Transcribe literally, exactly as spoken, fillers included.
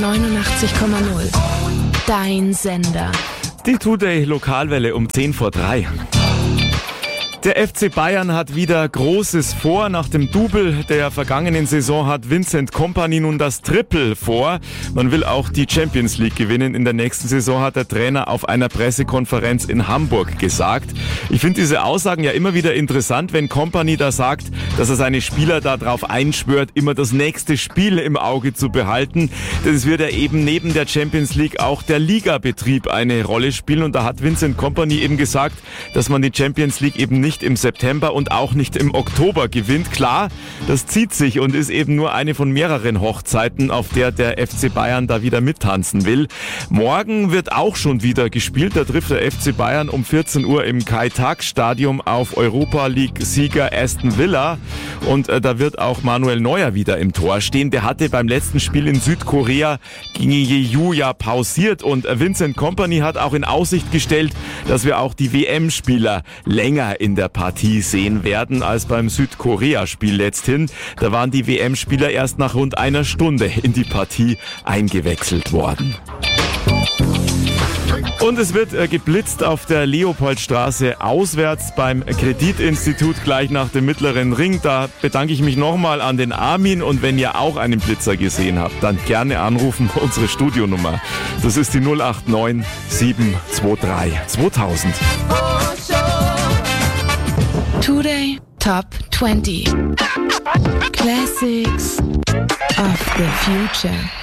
neunundachtzig Komma null. Dein Sender. Die Today Lokalwelle um zehn vor drei. Der F C Bayern hat wieder Großes vor. Nach dem Double der vergangenen Saison hat Vincent Kompany nun das Triple vor. Man will auch die Champions League gewinnen. In der nächsten Saison hat der Trainer auf einer Pressekonferenz in Hamburg gesagt. Ich finde diese Aussagen ja immer wieder interessant, wenn Kompany da sagt, dass er seine Spieler darauf einschwört, immer das nächste Spiel im Auge zu behalten. Das wird ja eben neben der Champions League auch der Ligabetrieb eine Rolle spielen. Und da hat Vincent Kompany eben gesagt, dass man die Champions League eben nicht im September und auch nicht im Oktober gewinnt. Klar, das zieht sich und ist eben nur eine von mehreren Hochzeiten, auf der der F C Bayern da wieder mittanzen will. Morgen wird auch schon wieder gespielt. Da trifft der F C Bayern um vierzehn Uhr im Kai-Tak-Stadion auf Europa-League-Sieger Aston Villa. Und äh, da wird auch Manuel Neuer wieder im Tor stehen. Der hatte beim letzten Spiel in Südkorea gegen Jeju ja pausiert. Und äh, Vincent Kompany hat auch in Aussicht gestellt, dass wir auch die W M-Spieler länger in der Partie sehen werden als beim Südkorea-Spiel letzthin. Da waren die W M-Spieler erst nach rund einer Stunde in die Partie eingewechselt worden. Und es wird äh, geblitzt auf der Leopoldstraße auswärts beim Kreditinstitut gleich nach dem Mittleren Ring. Da bedanke ich mich nochmal an den Armin und wenn ihr auch einen Blitzer gesehen habt, dann gerne anrufen, unsere Studionummer. Das ist die null acht neun sieben zwei drei zweitausend. Today Top zwanzig. Classics of the Future.